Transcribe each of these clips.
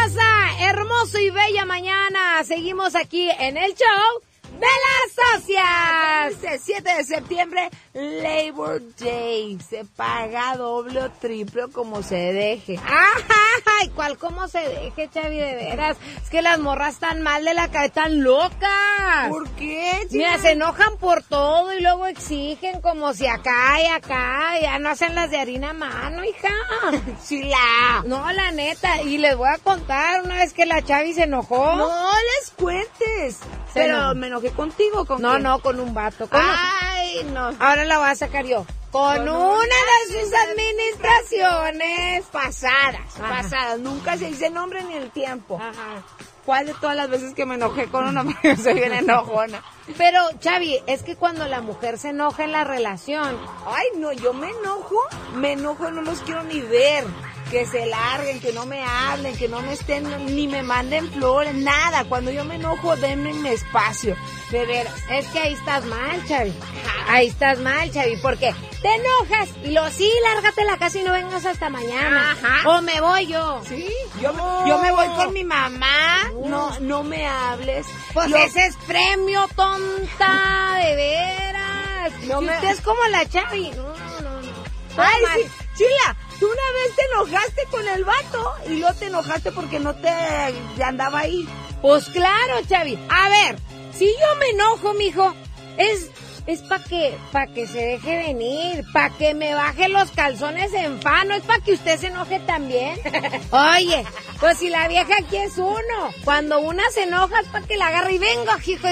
raza, hermoso y bella mañana. Seguimos aquí en el show de las socias. El 7 de septiembre, Labor Day. Se paga doble o triple como se deje. Ay, ¿cuál cómo se deje, Chavi, de veras? Es que las morras están mal de la cabeza, están locas. ¿Por qué, chica? Mira, se enojan por todo y luego exigen como si acá y acá. Ya no hacen las de harina a mano, hija. Chila. No, la neta. Y les voy a contar una vez que la Chavi se enojó. No les cuentes. Pero me enojé contigo, ¿con No, qué? no, con un vato. Ay, no. Ahora la voy a sacar yo. Con una de sus administraciones Pasadas. Nunca se dice nombre ni el tiempo. Ajá. ¿Cuál de todas las veces que me enojé con una mujer? Soy bien enojona. Pero, Chavi, es que cuando la mujer se enoja en la relación... Ay, no, yo me enojo y no los quiero ni ver. Que se larguen, que no me hablen, que no me estén, ni me manden flores, nada. Cuando yo me enojo, denme mi espacio. De veras, es que ahí estás mal, Chavi. Ahí estás mal, Chavi, porque te enojas y sí, lárgate la casa y no vengas hasta mañana. Ajá. O me voy yo. Sí, yo me voy con mi mamá. No me hables. Pues ese es premio, tonta, de veras. Usted es como la Chavi. No. Ay, sí, Chila, tú una vez te enojaste con el vato y luego te enojaste porque no te andaba ahí. Pues claro, Chavi. A ver, si yo me enojo, mijo, es pa' que se deje venir, pa' que me baje los calzones en fa, no es pa' que usted se enoje también. Oye, pues si la vieja aquí es uno, cuando una se enoja es pa' que la agarre y venga, hijo.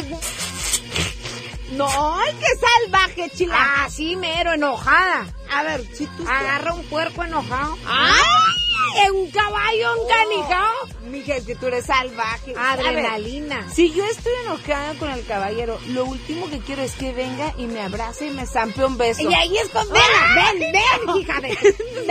No, ay, qué salvaje, Chila. Así mero, enojada. A ver, si tú agarra un puerco enojado. ¡Ay! Un caballo encanijado. Mija, es que tú eres salvaje. Adrenalina. Ver, si yo estoy enojada con el caballero, lo último que quiero es que venga y me abrace y me zampe un beso. Y ahí es con... Ven, hija de...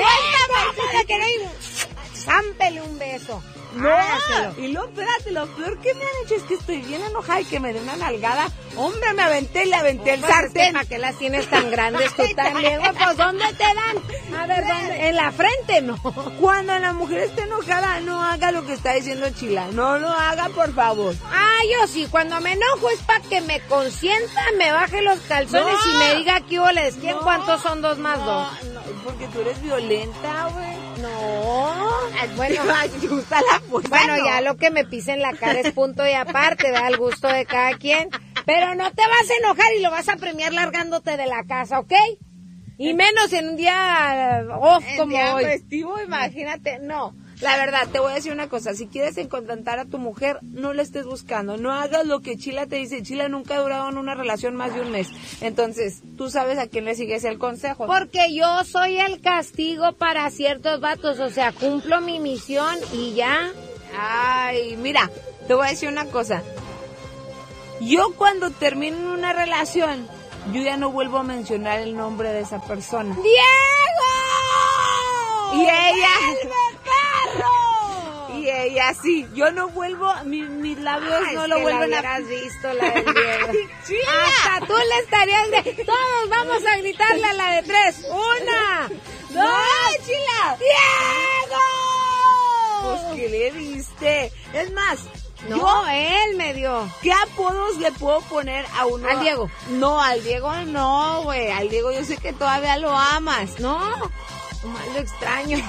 Zámpele un beso. No, y luego, espérate, lo peor que me han hecho es que estoy bien enojada y que me dé una nalgada. Hombre, me aventé y le aventé el sartén. ¿Para qué las tienes tan grandes tú también? Pues, ¿dónde te dan? A ver, ¿dónde? En la frente, ¿no? Cuando la mujer esté enojada, no haga lo que está diciendo Chila. No lo haga, por favor. Yo sí, cuando me enojo es para que me consienta, me baje los calzones y me diga qué oles. ¿Quién cuántos son 2 más 2? No, porque tú eres violenta, güey. No. Bueno, gusta la puta. Bueno, ya lo que me pise en la cara es punto y aparte, da el gusto de cada quien. Pero no te vas a enojar y lo vas a premiar largándote de la casa, ¿ok? Y menos en un día off como día hoy. Festivo, imagínate. No, la verdad, te voy a decir una cosa. Si quieres encontentar a tu mujer, no la estés buscando. No hagas lo que Chila te dice. Chila nunca ha durado en una relación más de un mes. Entonces, tú sabes a quién le sigues el consejo. Porque yo soy el castigo para ciertos vatos. O sea, cumplo mi misión y ya. Ay, mira, te voy a decir una cosa. Yo cuando termino una relación, yo ya no vuelvo a mencionar el nombre de esa persona. ¡Diego! Y ella... ¡Perro! Y ella sí, yo no vuelvo, mis labios no lo vuelven a... Has visto la del Diego. Ay, Chila. Hasta tú le estarías de... Todos vamos a gritarle a la de 3. 1, 2, Chila. ¡Diego! Pues, ¿qué le diste? Es más... Él me dio. ¿Qué apodos le puedo poner a uno? ¿Al Diego? No, al Diego no, güey. Al Diego yo sé que todavía lo amas. No, mal lo extraño.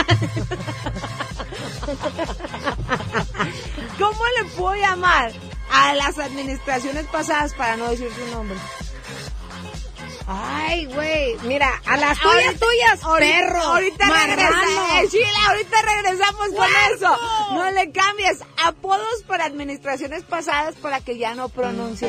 ¿Cómo le puedo llamar a las administraciones pasadas para no decir su nombre? Ay, güey, mira, a las tuyas, perro. Ahorita regresamos. Chila, ahorita regresamos con eso. No le cambies apodos para administraciones pasadas para que ya no pronuncie.